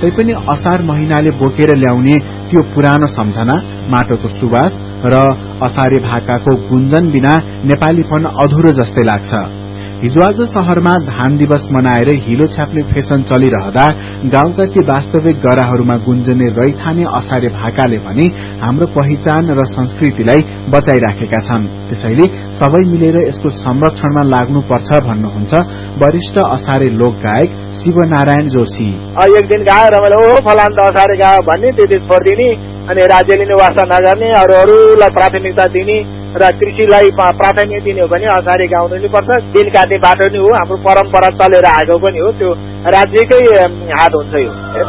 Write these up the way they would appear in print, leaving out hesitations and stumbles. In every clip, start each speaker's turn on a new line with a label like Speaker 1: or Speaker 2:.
Speaker 1: तैपनि असार महिनाले बोकेर ल्याउने त्यो पुरानो सम्झना, माटोको सुवास र असारे भाकाको गुन्जन बिना नेपालीपन अधुरो जस्तै लाग्छ। हिजो आज शहरमा धान दिवस मनाएर हिलो छाप्ने फेसन चलिरहँदा गाउँका ती वास्तविक गराहरूमा गुन्जने रैथाने असारे भाकाले पनि हाम्रो पहिचान र संस्कृतिलाई बचाइराखेका छन्। त्यसैले सबै मिलेर यसको संरक्षणमा लाग्नुपर्छ भन्नुहुन्छ वरिष्ठ असारे लोक गायक शिवनारायण जोशी।
Speaker 2: एक दिन गायो रमाइलो, ओ फलान त असारे गायो भन्ने, त्यति छोडिदिने अनि राज्यले नै वास्ता नगर्ने, अरूलाई प्राथमिकता दिने र कृषिलाई प्राथमिकता दिने हो भने असारे गाउनु नै पर्छ। दिन काट्ने बाटो नै हो, हाम्रो परम्परा चलेर आएको पनि हो, त्यो राज्यकै हात हुन्छ यो।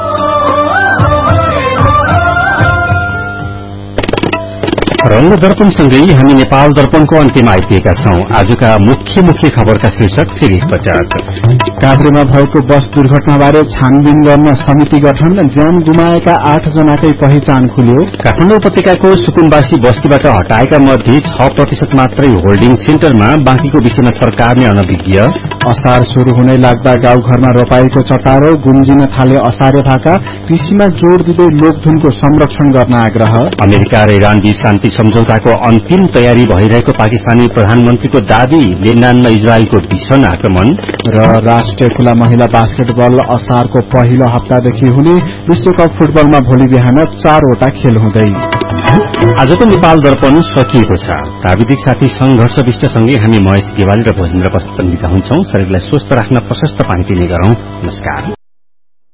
Speaker 3: रंग दर्पणसँगै हामी नेपाल दर्पणको अन्त्यमा आइपुगेका छौं। आजका मुख्य खबरका शीर्षक फेरि एकपटक।
Speaker 1: काभ्रेमा भएको बस दुर्घटनाबारे छानबिन गर्न समिति गठन, ज्यान गुमाएका 8 जनाकै पहिचान खुल्यो।
Speaker 3: काठमाडौँ उपत्यकाको सुकुम्बासी बस्तीबाट हटाएका मध्ये 6% मात्रै होल्डिङ सेन्टरमा, बाँकीको विषयमा सरकार नै अनभिज्ञ।
Speaker 1: असार शुरू हुनै लाग्दा गाउँघरमा रोपाएको चटारो, गुन्जिन थाले असारे भाका, कृषिमा जोड़ दिँदै लोकधुनको संरक्षण गर्न आग्रह।
Speaker 3: अमेरिका र इरान बीच शान्ति सम्झौताको अन्तिम तयारी भइरहेको पाकिस्तानी प्रधानमन्त्रीको दावी, लेबनानमा इजरायलको भीषण आक्रमण।
Speaker 1: र राष्ट्रिय खुला महिला बास्केटबल असारको पहिलो हप्तादेखि हुने विश्वकप फुटबलमा भोलि बिहान 4वटा खेल हुँदै।
Speaker 3: आजको नेपाल दर्पण सकिएको छ। प्राविधिक साथी संघर्ष विष्टसँगै हामी महेश गेवाली र भोजेन्द्र पशुपति बिदा हुन्छौं। शरीरलाई स्वस्थ राख्न प्रशस्त पानी पिने गरौं। नमस्कार।